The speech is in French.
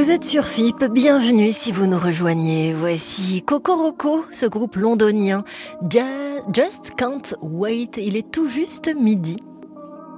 Vous êtes sur FIP, bienvenue si vous nous rejoignez. Voici Cocoroco, ce groupe londonien. Just Can't Wait, il est tout juste midi.